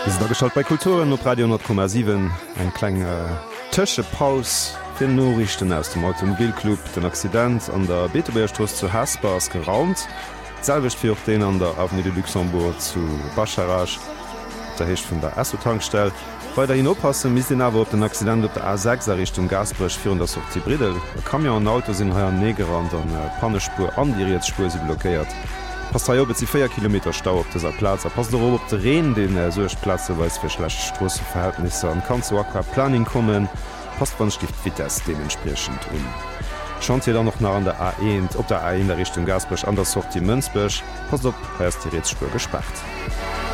Is da geschalt bei Kulturen op Radio 10,7 eng kleng Tësche Paus fir Norrichten aus dem Automobilclub den Accident an der Betebeerstross zu Haspers geraumt. Selwecht fir den an der Avenue de Luxembourg zu Bacharach, der hecht vun der Esso-Tankstelle. Bei der hin oppassen mis den awer op den Accident op der A6 Richtung Gasbrech fir der Sortie Bridel. Kamion an Auto sinn haier Negerrand an Pannespur andiriertspur si blockéiert. Passt bet sie 4 Kilometer Stau op dieser Platz. Pass op de Reen den sech Plaze weis fir schlecht Strosseverhältnisse an kann zu Planning kommen, passt wann Stift Vitesse dementsprechend Chant dann noch nach an der A1 op der A1 der Richtung Gasbrech an der Sortie Münzbech, pass op die Rätspur gesperrt.